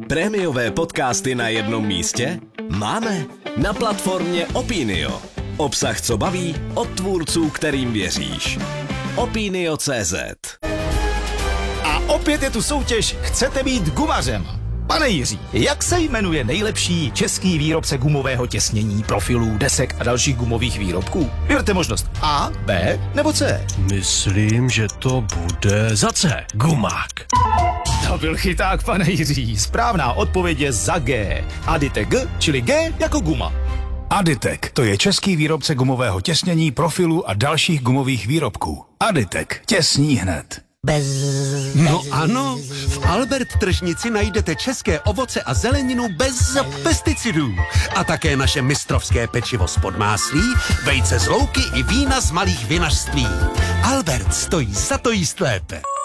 Prémiové podcasty na jednom místě? Máme. Na platformě Opinio. Obsah, co baví, od tvůrců, kterým věříš. Opinio.cz. A opět je tu soutěž Chcete být gumařem? Pane Jiří, jak se jmenuje nejlepší český výrobce gumového těsnění, profilů, desek a dalších gumových výrobků? Vyberte možnost A, B nebo C. Myslím, že to bude za C. Gumák. To byl chyták, pane Jiří. Správná odpověď je za G. Aditek G, čili G jako guma. Aditek, to je český výrobce gumového těsnění, profilu a dalších gumových výrobků. Aditek, těsní hned. No ano, v Albert tržnici najdete české ovoce a zeleninu bez pesticidů. A také naše mistrovské pečivo z podmáslí, vejce z louky i vína z malých vinařství. Albert stojí za to jíst lépe.